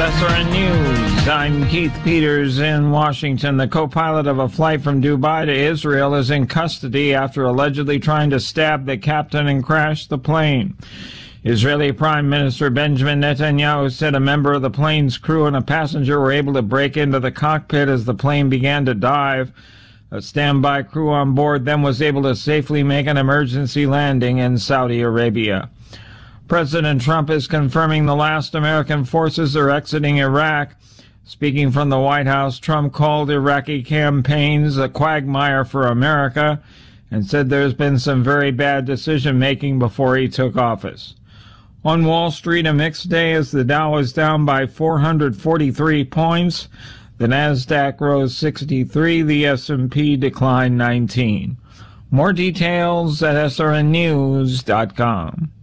SRN News. I'm Keith Peters in Washington. The co-pilot of a flight from Dubai to Israel is in custody after allegedly trying to stab the captain and crash the plane. Israeli Prime Minister Benjamin Netanyahu said a member of the plane's crew and a passenger were able to break into the cockpit as the plane began to dive. A standby crew on board then was able to safely make an emergency landing in Saudi Arabia. President Trump is confirming the last American forces are exiting Iraq. Speaking from the White House, Trump called Iraqi campaigns a quagmire for America and said there's been some very bad decision-making before he took office. On Wall Street, a mixed day as the Dow is down by 443 points. The Nasdaq rose 63, the S&P declined 19. More details at srnnews.com.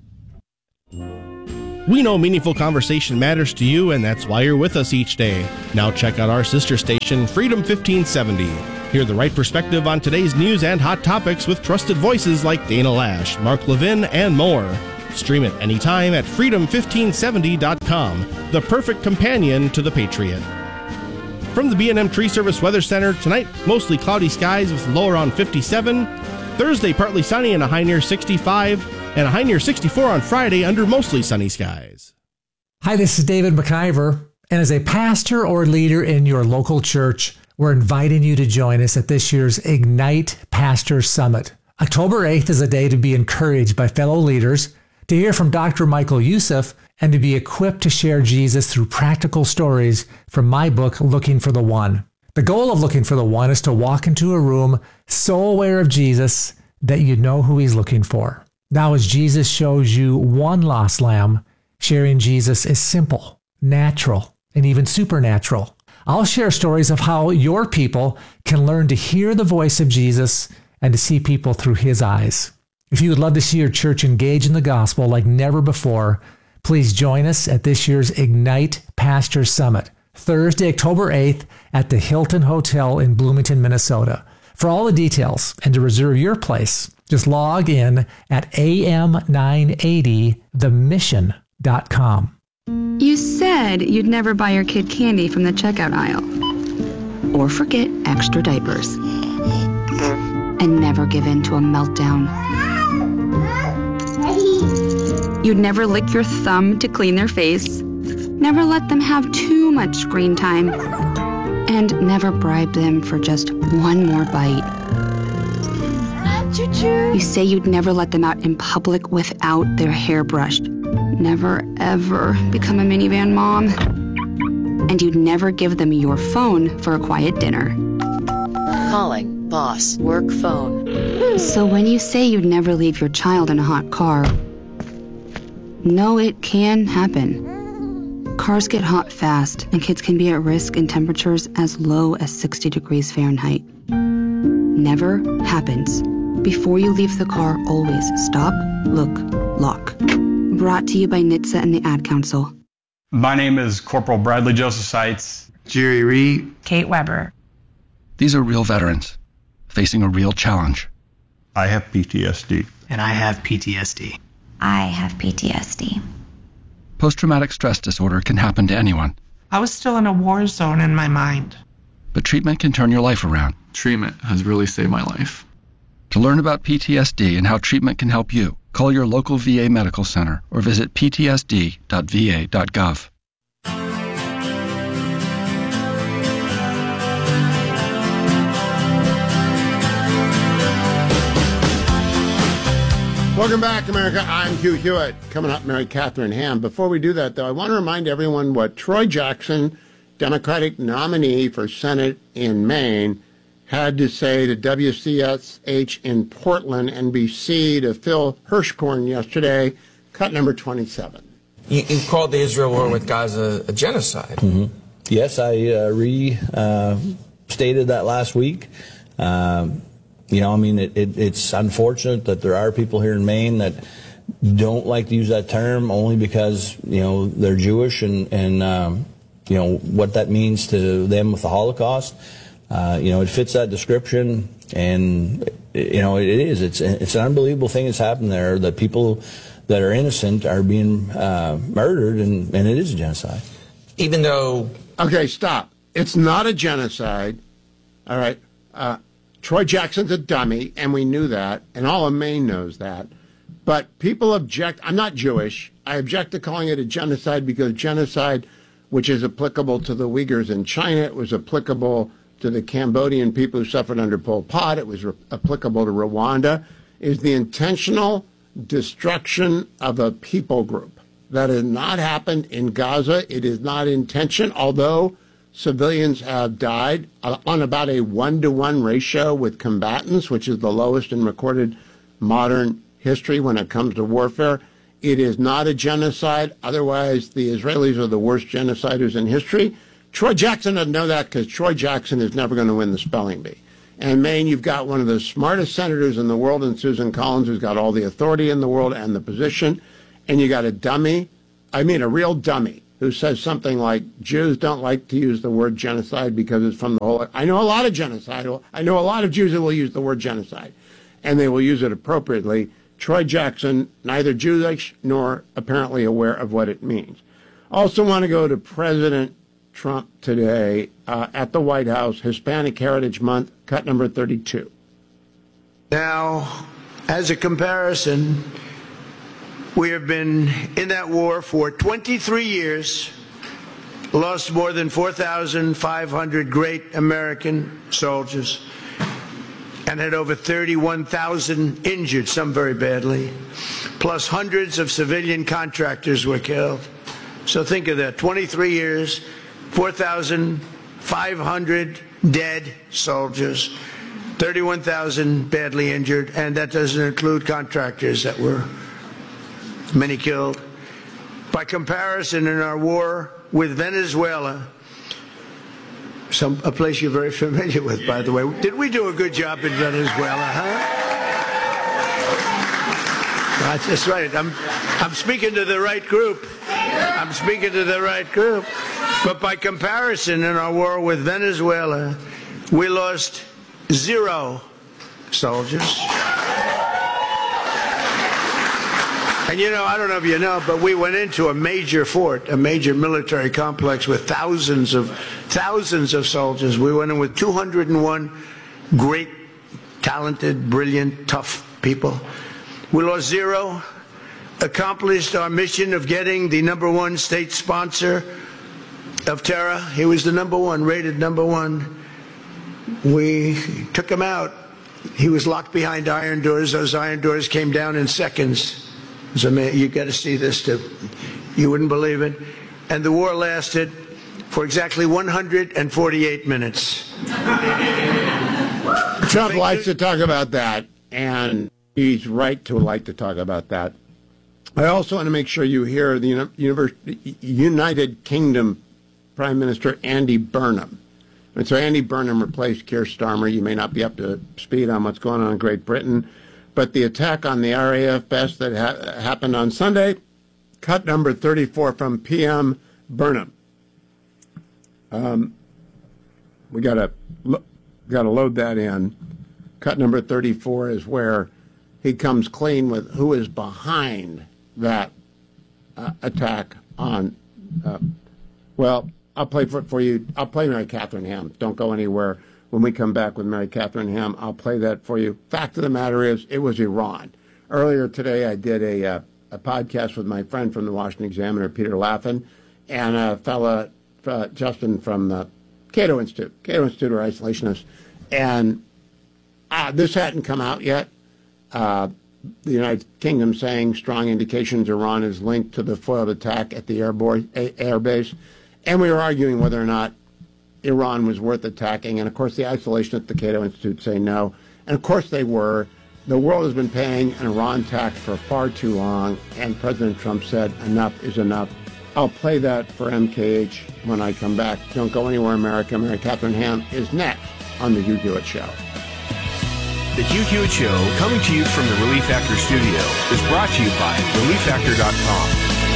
We know meaningful conversation matters to you, and that's why you're with us each day. Now check out our sister station, Freedom 1570. Hear the right perspective on today's news and hot topics with trusted voices like Dana Lash, Mark Levin, and more. Stream it anytime at freedom1570.com, the perfect companion to the Patriot. From the B&M Tree Service Weather Center, tonight, mostly cloudy skies with low around 57. Thursday, partly sunny and a high near 65. And a high near 64 on Friday under mostly sunny skies. Hi, this is David McIver. And as a pastor or leader in your local church, we're inviting you to join us at this year's Ignite Pastor Summit. October 8th is a day to be encouraged by fellow leaders, to hear from Dr. Michael Youssef, and to be equipped to share Jesus through practical stories from my book, Looking for the One. The goal of Looking for the One is to walk into a room so aware of Jesus that you know who he's looking for. Now, as Jesus shows you one lost lamb, sharing Jesus is simple, natural, and even supernatural. I'll share stories of how your people can learn to hear the voice of Jesus and to see people through his eyes. If you would love to see your church engage in the gospel like never before, please join us at this year's Ignite Pastor Summit, Thursday, October 8th at the Hilton Hotel in Bloomington, Minnesota. For all the details and to reserve your place, just log in at am980themission.com. You said you'd never buy your kid candy from the checkout aisle. Or forget extra diapers. And never give in to a meltdown. You'd never lick your thumb to clean their face. Never let them have too much screen time. And never bribe them for just one more bite. You say you'd never let them out in public without their hair brushed. Never, ever become a minivan mom. And you'd never give them your phone for a quiet dinner. Calling, boss, work phone. So when you say you'd never leave your child in a hot car, no, it can happen. Cars get hot fast, and kids can be at risk in temperatures as low as 60 degrees Fahrenheit. Never happens. Before you leave the car, always stop, look, lock. Brought to you by NHTSA and the Ad Council. My name is Corporal Bradley Joseph Seitz. Jerry Reed. Kate Weber. These are real veterans facing a real challenge. I have PTSD. And I have PTSD. I have PTSD. Post-traumatic stress disorder can happen to anyone. I was still in a war zone in my mind. But treatment can turn your life around. Treatment has really saved my life. To learn about PTSD and how treatment can help you, call your local VA medical center or visit ptsd.va.gov. Welcome back, America. I'm Hugh Hewitt. Coming up, Mary Catherine Ham. Before we do that, though, I want to remind everyone what Troy Jackson, Democratic nominee for Senate in Maine, had to say to WCSH in Portland, NBC, to Phil Hirschkorn yesterday, cut number 27. You called the Israel war with Gaza a genocide. Mm-hmm. Yes, I stated that last week. It's unfortunate that there are people here in Maine that don't like to use that term only because, they're Jewish and what that means to them with the Holocaust. It fits that description, and it is. It's an unbelievable thing that's happened there. That people that are innocent are being murdered, and it is a genocide. even though... Okay, stop. It's not a genocide. All right. Troy Jackson's a dummy, and we knew that, and all of Maine knows that. But people object. I'm not Jewish. I object to calling it a genocide because genocide, which is applicable to the Uyghurs in China, it was applicable to the Cambodian people who suffered under Pol Pot, it was applicable to Rwanda, is the intentional destruction of a people group. That has not happened in Gaza. It is not intention, although civilians have died on about a 1-to-1 ratio with combatants, which is the lowest in recorded modern history when it comes to warfare. It is not a genocide. Otherwise, the Israelis are the worst genociders in history. Troy Jackson doesn't know that because Troy Jackson is never going to win the spelling bee. And Maine, you've got one of the smartest senators in the world in Susan Collins, who's got all the authority in the world and the position. And you got a dummy, a real dummy, who says something like, Jews don't like to use the word genocide because it's from the whole... I know a lot of genocidal. I know a lot of Jews who will use the word genocide, and they will use it appropriately. Troy Jackson, neither Jewish nor apparently aware of what it means. Also want to go to President Trump today at the White House, Hispanic Heritage Month, cut number 32. Now, as a comparison, we have been in that war for 23 years, lost more than 4,500 great American soldiers, and had over 31,000 injured, some very badly, plus hundreds of civilian contractors were killed. So think of that, 23 years, 4,500 dead soldiers, 31,000 badly injured, and that doesn't include contractors that were many killed. By comparison, in our war with Venezuela, a place you're very familiar with, by the way. Did we do a good job in Venezuela, huh? That's right. I'm speaking to the right group. I'm speaking to the right group. But by comparison, in our war with Venezuela, we lost 0 soldiers. And I don't know if you know, but we went into a major fort, a major military complex with thousands of soldiers. We went in with 201 great, talented, brilliant, tough people. We lost 0, accomplished our mission of getting the #1 state sponsor of terror. He was the #1, rated #1. We took him out. He was locked behind iron doors. Those iron doors came down in seconds. So you got to see this too. You wouldn't believe it. And the war lasted for exactly 148 minutes. Trump likes to talk about that, and he's right to like to talk about that. I also want to make sure you hear the United Kingdom Prime Minister Andy Burnham. And so Andy Burnham replaced Keir Starmer. You may not be up to speed on what's going on in Great Britain, but the attack on the RAF base that happened on Sunday, cut number 34 from PM Burnham. We gotta load that in. Cut number 34 is where he comes clean with who is behind that attack on. Well, I'll play for you. I'll play Mary Catherine Ham. Don't go anywhere. When we come back with Mary Catherine Ham, I'll play that for you. Fact of the matter is, it was Iran. Earlier today, I did a podcast with my friend from the Washington Examiner, Peter Laffin, and a fella, Justin from the Cato Institute. Cato Institute are isolationists. And this hadn't come out yet. The United Kingdom saying strong indications Iran is linked to the foiled attack at the air base. And we were arguing whether or not Iran was worth attacking. And, of course, the isolationists at the Cato Institute say no. And, of course, they were. The world has been paying an Iran tax for far too long. And President Trump said enough is enough. I'll play that for MKH when I come back. Don't go anywhere, America. Mary Catherine Ham is next on The Hugh Hewitt Show. The Hugh Hewitt Show, coming to you from the Relief Factor studio, is brought to you by ReliefFactor.com.